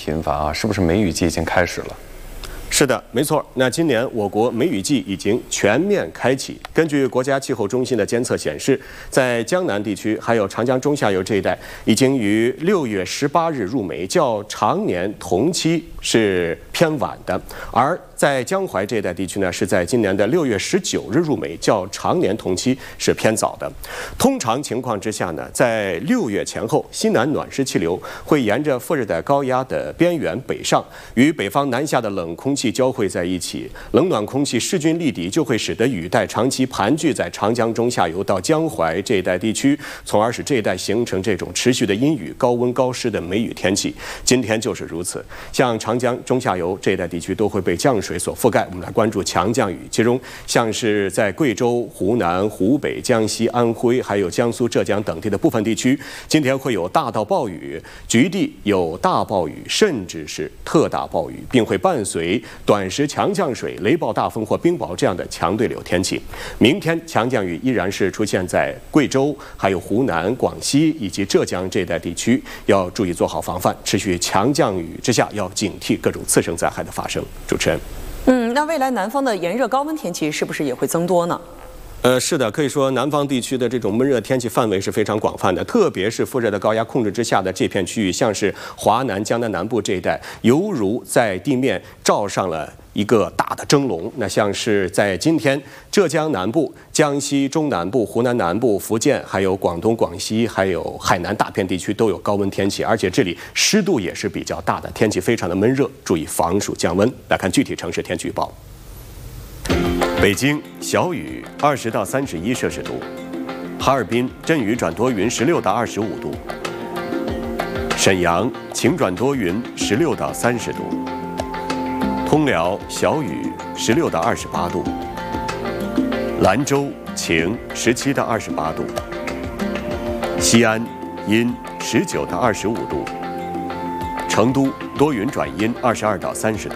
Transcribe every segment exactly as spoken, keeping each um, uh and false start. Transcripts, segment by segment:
频繁啊，是不是梅雨季已经开始了？ 是的，没错。那今年我国梅雨季已经全面开启。根据国家气候中心的监测显示，在江南地区还有长江中下游这一带，已经于六月十八日入梅，较常年同期是偏晚的；而在江淮这一带地区呢，是在今年的六月十九日入梅，较常年同期是偏早的。通常情况之下呢，在六月前后，西南暖湿气流会沿着副热带高压的边缘北上，与北方南下的冷空气 交汇在一起，冷暖空气势均力敌，就会使得雨带长期盘踞在长江中下游到江淮这一带地区，从而使这一带形成这种持续的阴雨、高温高湿的梅雨天气。今天就是如此，像长江中下游这一带地区都会被降水所覆盖。我们来关注强降雨，其中像是在贵州、湖南、湖北、江西、安徽，还有江苏、浙江等地的部分地区，今天会有大到暴雨，局地有大暴雨，甚至是特大暴雨，并会伴随 短时强降水、雷暴大风或冰雹这样的强对流天气。明天强降雨依然是出现在贵州、还有湖南、广西以及浙江这一带地区，要注意做好防范。持续强降雨之下，要警惕各种次生灾害的发生。主持人， 嗯，那未来南方的炎热高温天气是不是也会增多呢？ 呃，是的，可以说南方地区的这种闷热天气范围是非常广泛的，特别是副热带高压控制之下的这片区域，像是华南、江南南部这一带，犹如在地面罩上了 一个大的蒸笼，那像是在今天，浙江南部、江西中南部、湖南南部、福建，还有广东、广西，还有海南大片地区都有高温天气，而且这里湿度也是比较大的，天气非常的闷热，注意防暑降温。来看具体城市天气预报：北京小雨，二十到三十一摄氏度；哈尔滨阵雨转多云，十六到二十五度；沈阳晴转多云，十六到三十度。 通辽小雨，十六到二十八度；兰州晴，十七到二十八度；西安阴，十九到二十五度；成都多云转阴，二十二到三十度；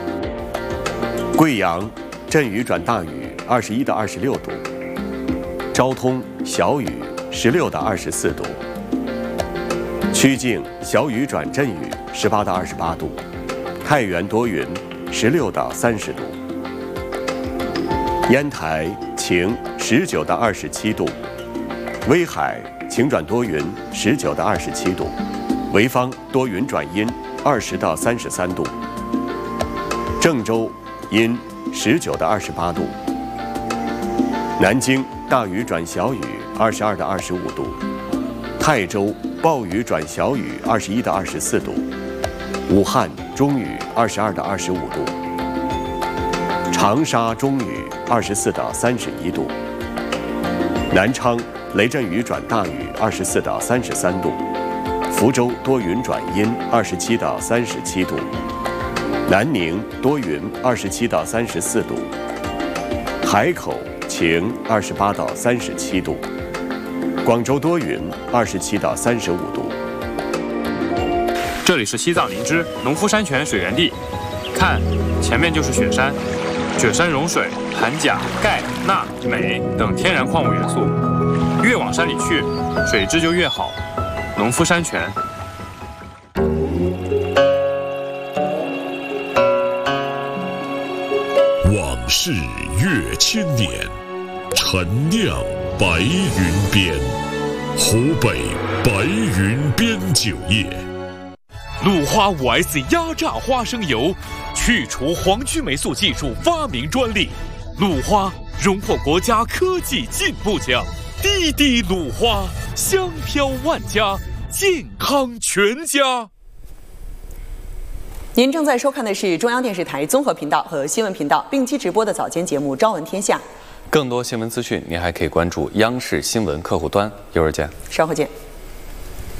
贵阳阵雨转大雨，二十一到二十六度；昭通小雨，十六到二十四度；曲靖小雨转阵雨，十八到二十八度；太原多云， 十六到三十度，烟台晴，十九到二十七度；威海晴转多云，十九到二十七度；潍坊多云转阴，二十到三十三度；郑州阴，十九到二十八度；南京大雨转小雨，二十二到二十五度；泰州暴雨转小雨，二十一到二十四度；武汉中雨， 二十二到二十五度，长沙中雨，二十四到三十一度；南昌雷阵雨转大雨，二十四到三十三度；福州多云转阴，二十七到三十七度；南宁多云，二十七到三十四度；海口晴，二十八到三十七度；广州多云，二十七到三十五度。 这里是西藏林芝农夫山泉水源地，看，前面就是雪山，雪山融水含钾、钙、钠、镁等天然矿物元素，越往山里去，水质就越好。农夫山泉。 往事越千年，陈酿白云边，湖北白云边酒业。 鲁花 五 S 压榨花生油，去除黄曲霉素技术发明专利，鲁花荣获国家科技进步奖。滴滴鲁花，香飘万家，健康全家。 您正在收看的是中央电视台综合频道和新闻频道并机直播的早间节目《朝闻天下》。 更多新闻资讯，您还可以关注央视新闻客户端。一会儿见， 稍后见。